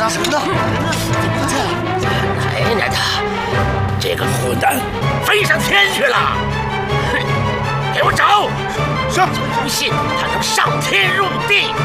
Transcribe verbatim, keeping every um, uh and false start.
呢？什么呢？怎么不见了？ 奶奶的，这个混蛋飞上天去了！给我找！ 是。 不信他能上天入地。